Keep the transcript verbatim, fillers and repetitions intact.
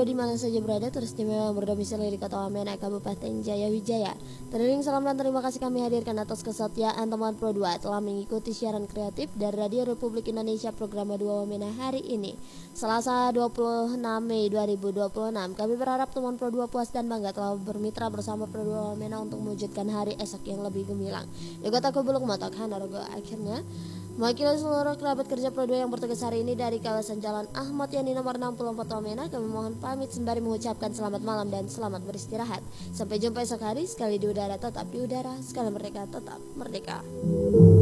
Pro di mana saja berada, teristimewa yang berdomisili di Kota Wamena, Kabupaten Jayawijaya. Teriring salam dan terima kasih kami hadirkan atas kesetiaan teman Pro dua telah mengikuti siaran kreatif dari Radio Republik Indonesia program dua Wamena hari ini. Selasa dua puluh enam Mei dua ribu dua puluh enam, kami berharap teman Pro dua puas dan bangga telah bermitra bersama Pro dua Wamena untuk mewujudkan hari esok yang lebih gemilang. Di Kota Kubuluk Motok, Handarogo akhirnya mewakili seluruh kerabat kerja Pro dua yang bertugas hari ini dari kawasan Jalan Ahmad Yani nomor enam puluh empat Wamena, kami mohon pamit sembari mengucapkan selamat malam dan selamat beristirahat. Sampai jumpa esok hari, sekali di udara tetap di udara, sekali merdeka tetap merdeka.